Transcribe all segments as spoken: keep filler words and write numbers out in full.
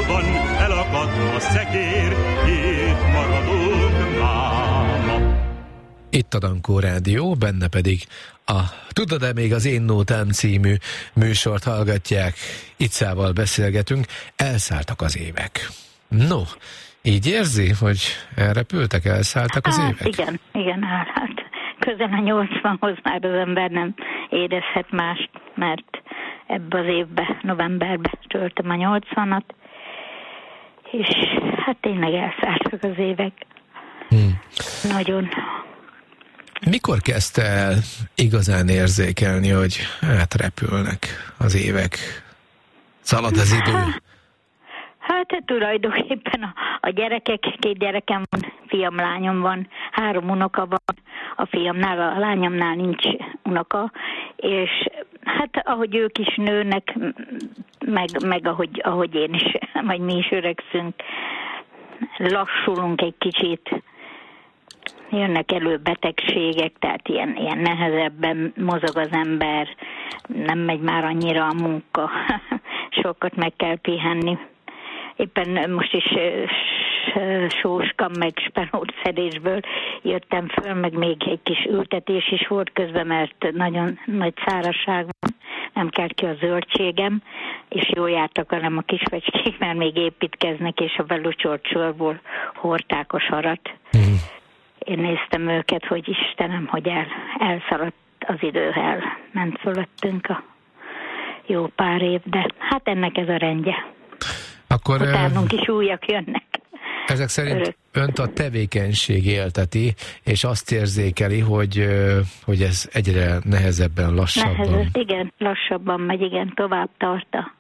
nyolcvan, elakadt a szekér, itt maradunk máma. Itt a Dankó Rádió, benne pedig a Tudod-e még az Én Nótám című műsort hallgatják. Iccával beszélgetünk, elszálltak az évek. No, így érzi, hogy elrepültek, elszálltak az hát, évek? Igen, igen, hát közel a nyolcvanhoz már az ember nem érezhet mást, mert ebbe az évbe, novemberbe töltöm a nyolcvanat, és hát tényleg elszálltak az évek. Hmm. Nagyon. Mikor kezdte el igazán érzékelni, hogy hát repülnek az évek? Szalad az idő? Hát tulajdonképpen a, a gyerekek, két gyerekem van, fiam, lányom van, három unoka van, a fiamnál, a lányomnál nincs unoka, és hát ahogy ők is nőnek, meg, meg ahogy, ahogy én is, vagy mi is öregszünk, lassulunk egy kicsit, jönnek elő betegségek, tehát ilyen, ilyen nehezebben mozog az ember, nem megy már annyira a munka, sokat meg kell pihenni. Éppen most is sóskam meg spenótszedésből jöttem föl, meg még egy kis ültetés is volt közben, mert nagyon nagy szárazság van, nem kell ki a zöldségem, és jól jártak velem a kisfecskék, mert még építkeznek, és a belocsolt sorból hordták a sarat. Mm. Én néztem őket, hogy Istenem, hogy el, elszaladt az idő, el ment fölöttünk a jó pár év, de hát ennek ez a rendje. Akkor utánunk is újak jönnek. Ezek szerint Örök. önt a tevékenység élteti, és azt érzékeli, hogy, hogy ez egyre nehezebben, lassabban. Nehezebb, igen, lassabban megy, igen, tovább tarta.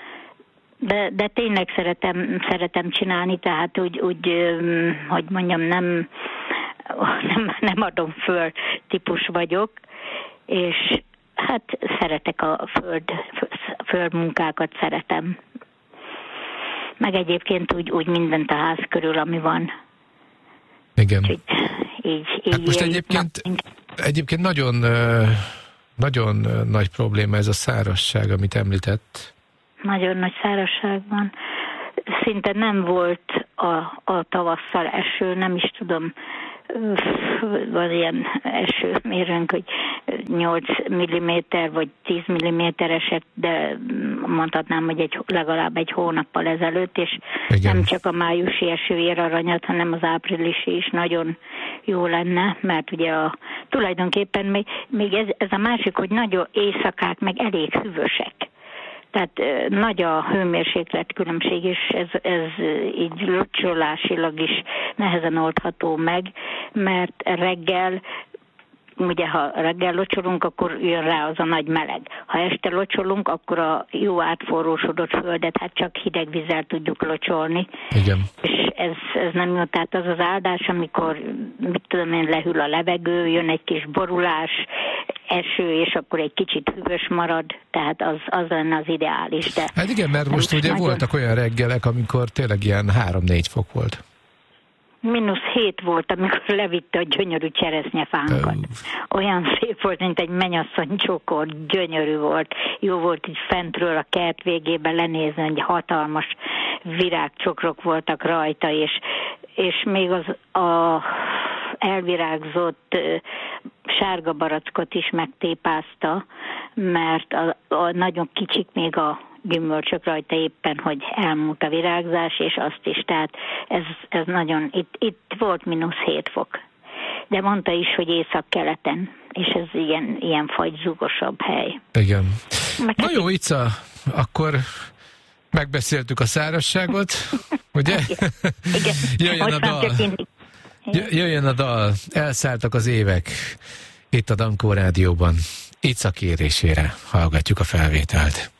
De, de tényleg szeretem, szeretem csinálni, tehát úgy, úgy, hogy mondjam, nem, nem, nem adom föl típus vagyok, és hát szeretek a föld, földmunkákat, szeretem. Meg egyébként úgy, úgy mindent a ház körül, ami van. Igen. Úgy, így, így hát most egyébként, egyébként nagyon, nagyon nagy probléma ez a szárazság, amit említett. Nagyon nagy szárazság van. Szinte nem volt a, a tavasszal eső, nem is tudom, van ilyen esőmérőnk, hogy nyolc milliméter vagy tíz milliméter esett, de mondhatnám, hogy egy, legalább egy hónappal ezelőtt, és igen. Nem csak a májusi eső ér aranyat, hanem az áprilisi is nagyon jó lenne, mert ugye a, tulajdonképpen még, még ez, ez a másik, hogy nagyon éjszakák meg elég hűvösek. Tehát nagy a hőmérséklet különbség, és ez, ez így locsolásilag is nehezen oldható meg, mert reggel, ugye ha reggel locsolunk, akkor jön rá az a nagy meleg. Ha este locsolunk, akkor a jó átforrósodott földet, hát csak hideg vízzel tudjuk locsolni. Igen. És ez, ez nem jó, tehát az az áldás, amikor, mit tudom én, lehűl a levegő, jön egy kis borulás, eső, és akkor egy kicsit hűvös marad, tehát az, az lenne az ideális. De hát igen, mert most ugye nagyon... voltak olyan reggelek, amikor tényleg ilyen három-négy fok volt. Mínusz hét volt, amikor levitte a gyönyörű cseresznyefánkat. Olyan szép volt, mint egy mennyasszony csokor, gyönyörű volt. Jó volt így fentről a kert végében lenézni, hogy hatalmas virágcsokrok voltak rajta, és, és még az a elvirágzott sárga barackot is megtépázta, mert a, a nagyon kicsik még a gyümölcsök rajta éppen, hogy elmúlt a virágzás, és azt is, tehát ez, ez nagyon, itt, itt volt mínusz hét fok. De mondta is, hogy északkeleten, és ez ilyen, ilyen fagyzúgosabb hely. Igen. Meg Na jó, Ica, akkor megbeszéltük a szárazságot, ugye? Igen. Jöjjön a dal. Jöjjön a dal. Elszálltak az évek. Itt a Dankó Rádióban. Ica kérésére hallgatjuk a felvételt.